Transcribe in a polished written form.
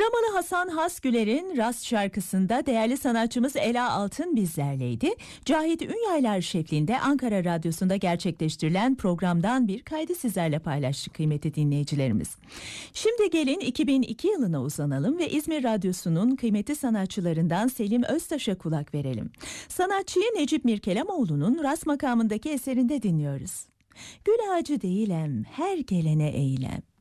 Dramalı Hasan Hasgüler'in Rast şarkısında değerli sanatçımız Ela Altın bizlerleydi. Cahit Ünyaylar şefliğinde Ankara Radyosu'nda gerçekleştirilen programdan bir kaydı sizlerle paylaştık kıymetli dinleyicilerimiz. Şimdi gelin 2002 yılına uzanalım ve İzmir Radyosu'nun kıymetli sanatçılarından Selim Öztaş'a kulak verelim. Sanatçıyı Necip Mirkelamoğlu'nun Rast makamındaki eserinde dinliyoruz. Gül ağacı değilem, her gelene eylem.